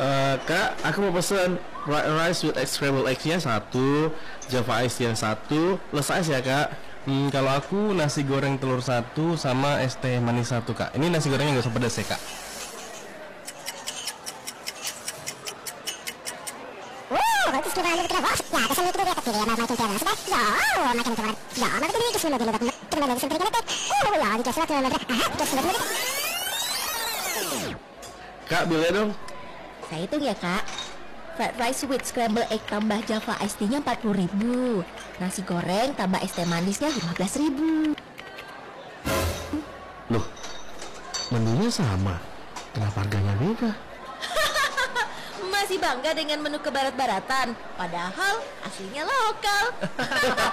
Kak, aku mau pesen rice with scrambled eggs-nya satu, Java Ice yang satu, less ice ya kak. Kalau aku nasi goreng telur satu sama es teh manis satu kak. Ini nasi gorengnya nggak usah pedas ya kak. Kak, bilnya dong. Saya hitung ya kak. Fried rice with scrambled egg tambah Java Iced Tea-nya 40.000. Nasi goreng tambah es teh manisnya 15.000. Loh, menunya sama. Kenapa harganya beda? Masih bangga dengan menu kebarat-baratan, padahal aslinya lokal.